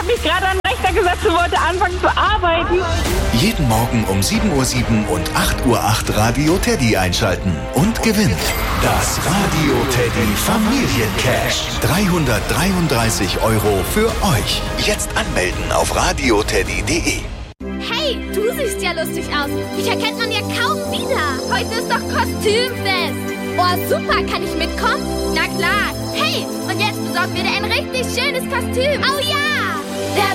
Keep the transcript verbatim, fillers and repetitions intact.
habe mich gerade an den Rechner gesetzt und wollte anfangen zu arbeiten. Jeden Morgen um sieben Uhr sieben und acht Uhr acht Radio Teddy einschalten und gewinnt das Radio Teddy Familiencash. dreihundertdreiunddreißig Euro für euch. Jetzt anmelden auf radioteddy punkt de. Hey, du siehst ja lustig aus. Dich erkennt man ja kaum wieder. Heute ist doch Kostümfest. Oh, super, kann ich mitkommen? Na klar. Hey, und jetzt besorgen wir dir ein richtig schönes Kostüm. Oh ja!